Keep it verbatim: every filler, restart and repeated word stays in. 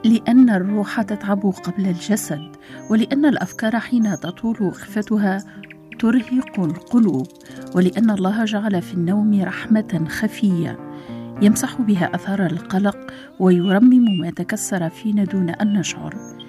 لأن الروح تتعب قبل الجسد، ولأن الأفكار حين تطول خفتها ترهق القلوب، ولأن الله جعل في النوم رحمة خفية يمسح بها أثار القلق ويرمم ما تكسر فينا دون أن نشعر.